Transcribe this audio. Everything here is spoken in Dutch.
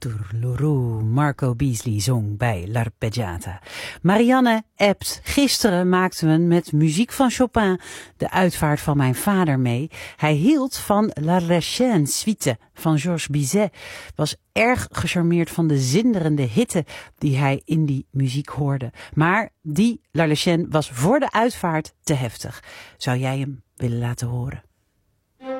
Turluru, Marco Beasley zong bij L'Arpeggiata. Marianne appt: gisteren maakten we met muziek van Chopin de uitvaart van mijn vader mee. Hij hield van La Rechaine Suite van Georges Bizet. Was erg gecharmeerd van de zinderende hitte die hij in die muziek hoorde. Maar die La Rechaine was voor de uitvaart te heftig. Zou jij hem willen laten horen?